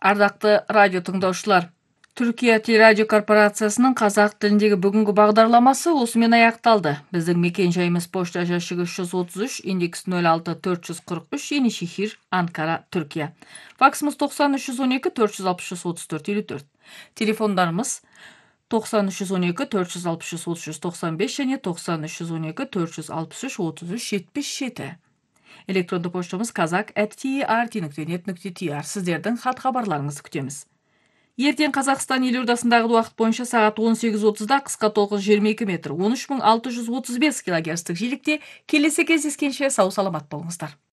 Ардакты радио тыңдаушылар, Түркия телерадио корпорациясынын казак тилиндеги бүгүнкү багдарламасы осу менен аякталды. Биздин мекен жайыбыз почта жәшігі 333, индекс 06443, Yeni Şehir, Ankara, Türkiye. Факсымыз 90 312 463 34 54. Телефондарымыз 90 312 463 33 95 және 90 312 463 33 77. Электронду поштамыз kazak@trt.net.tr. Сиздердин хат кабарларыңызды күтөбүз. Ертең Қазақстан елордасындағы уақыт бойынша сағат 18:30-да қысқа толқын 22 метр 13635 килогерцтік жиілікте келесі кездескенше сау саламат болыңыздар.